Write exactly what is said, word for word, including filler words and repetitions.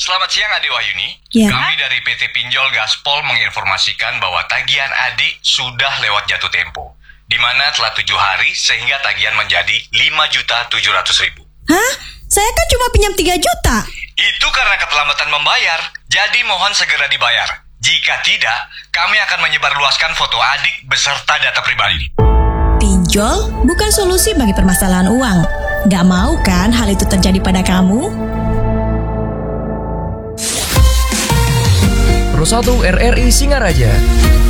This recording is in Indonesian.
Selamat siang Adik Wahyuni. Ya. Kami dari P T Pinjol Gaspol menginformasikan bahwa tagihan Adik sudah lewat jatuh tempo, di mana telah tujuh hari sehingga tagihan menjadi lima juta tujuh ratus ribu. Hah? Saya kan cuma pinjam tiga juta. Itu karena keterlambatan membayar, jadi mohon segera dibayar. Jika tidak, kami akan menyebarluaskan foto Adik beserta data pribadi. Pinjol bukan solusi bagi permasalahan uang. Gak mau kan hal itu terjadi pada kamu? Pro satu R R I Singaraja.